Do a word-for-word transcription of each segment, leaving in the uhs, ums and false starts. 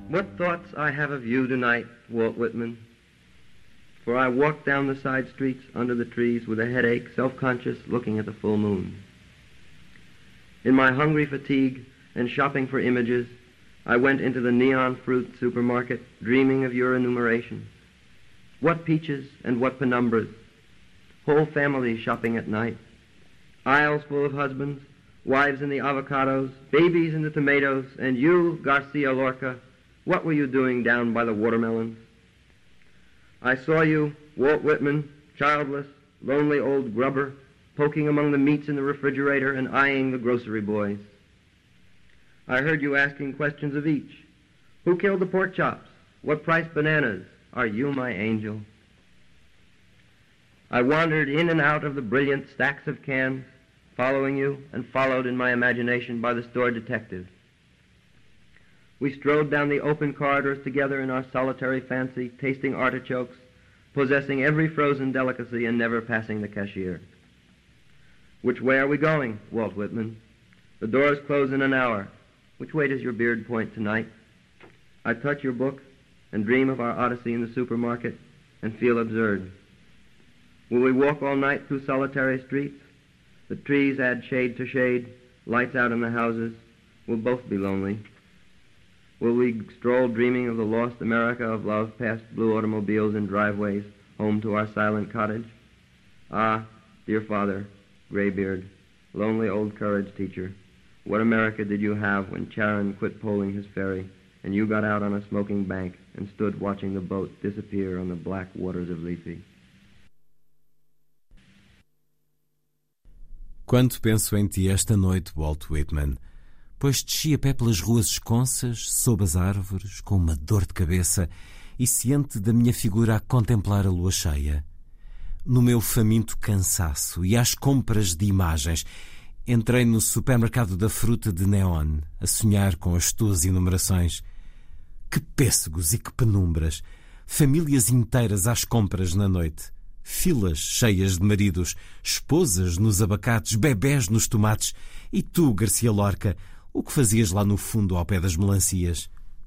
What thoughts I have of you tonight, Walt Whitman. For I walk down the side streets under the trees with a headache, self-conscious, looking at the full moon. In my hungry fatigue and shopping for images, I went into the neon fruit supermarket, dreaming of your enumerations. What peaches and what penumbras. Whole families shopping at night. Aisles full of husbands, wives in the avocados, babies in the tomatoes, and you, Garcia Lorca, what were you doing down by the watermelons? I saw you, Walt Whitman, childless, lonely old grubber, poking among the meats in the refrigerator and eyeing the grocery boys. I heard you asking questions of each. Who killed the pork chops? What price bananas? Are you my angel? I wandered in and out of the brilliant stacks of cans, following you and followed in my imagination by the store detective. We strode down the open corridors together in our solitary fancy, tasting artichokes, possessing every frozen delicacy and never passing the cashier. Which way are we going, Walt Whitman? The doors close in an hour. Which way does your beard point tonight? I touch your book and dream of our odyssey in the supermarket and feel absurd. Will we walk all night through solitary streets? The trees add shade to shade, lights out in the houses. We'll both be lonely. Will we stroll dreaming of the lost America of love past blue automobiles and driveways, home to our silent cottage? Ah, dear father, graybeard, lonely old courage teacher, what America did you have when Charon quit poling his ferry and you got out on a smoking bank and stood watching the boat disappear on the black waters of Lethe? Quando penso em ti esta noite, Walt Whitman, pois desci a pé pelas ruas esconsas, sob as árvores, com uma dor de cabeça e ciente da minha figura a contemplar a lua cheia. No meu faminto cansaço e às compras de imagens, entrei no supermercado da fruta de neon, a sonhar com as tuas enumerações. Que pêssegos e que penumbras! Famílias inteiras às compras na noite. Filas cheias de maridos, esposas nos abacates, bebés nos tomates. E tu, Garcia Lorca, o que fazias lá no fundo ao pé das melancias?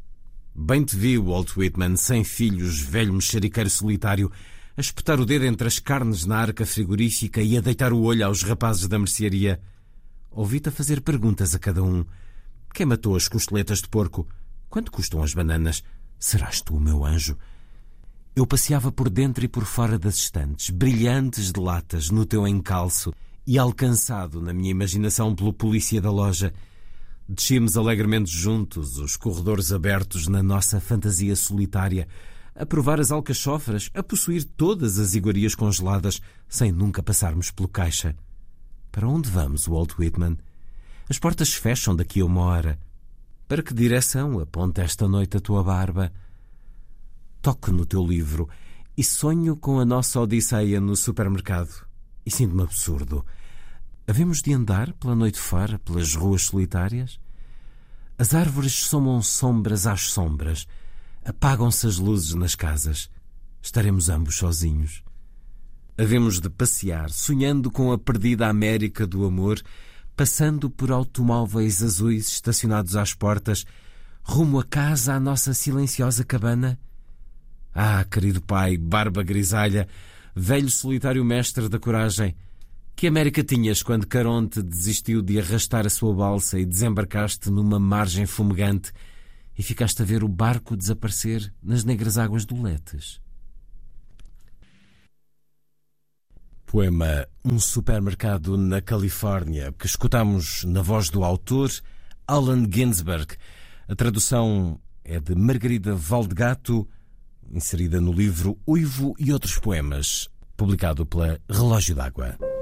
Bem te vi, Walt Whitman, sem filhos, velho mexeriqueiro solitário, a espetar o dedo entre as carnes na arca frigorífica e a deitar o olho aos rapazes da mercearia. Ouvi-te a fazer perguntas a cada um. Quem matou as costeletas de porco? Quanto custam as bananas? Serás tu o meu anjo? Eu passeava por dentro e por fora das estantes, brilhantes de latas no teu encalço e alcançado na minha imaginação pelo polícia da loja. Descíamos alegremente juntos os corredores abertos na nossa fantasia solitária, a provar as alcachofras, a possuir todas as iguarias congeladas, sem nunca passarmos pelo caixa. Para onde vamos, Walt Whitman? As portas fecham daqui a uma hora. Para que direção aponta esta noite a tua barba? Toco no teu livro e sonho com a nossa odisseia no supermercado. E sinto-me absurdo. Havemos de andar pela noite fora, pelas ruas solitárias? As árvores somam sombras às sombras. Apagam-se as luzes nas casas. Estaremos ambos sozinhos. Havemos de passear, sonhando com a perdida América do amor, passando por automóveis azuis estacionados às portas, rumo a casa, à nossa silenciosa cabana. Ah, querido pai, barba grisalha, velho solitário mestre da coragem, que América tinhas quando Caronte desistiu de arrastar a sua balsa e desembarcaste numa margem fumegante e ficaste a ver o barco desaparecer nas negras águas do Letes? Poema Um Supermercado na Califórnia, que escutamos na voz do autor Allen Ginsberg. A tradução é de Margarida Valdegato, inserida no livro Uivo e Outros Poemas, publicado pela Relógio d'Água.